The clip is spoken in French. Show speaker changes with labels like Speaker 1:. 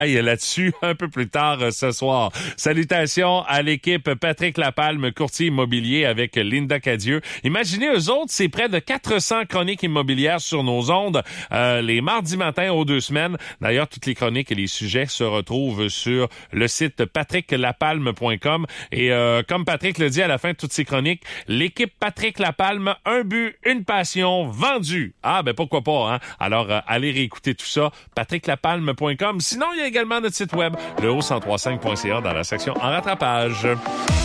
Speaker 1: Là-dessus un peu plus tard ce soir. Salutations à l'équipe Patrick Lapalme, courtier immobilier avec Linda Cadieux. Imaginez, eux autres, c'est près de 400 chroniques immobilières sur nos ondes les mardis matins aux 2 semaines. D'ailleurs, toutes les chroniques et les sujets se retrouvent sur le site patricklapalme.com. Et comme Patrick le dit à la fin de toutes ces chroniques, l'équipe Patrick Lapalme, un but, une passion, vendu. Ah, ben pourquoi pas, hein? Alors, allez réécouter tout ça, patricklapalme.com. Sinon, il y a également notre site web, le haut1035.ca, dans la section en rattrapage.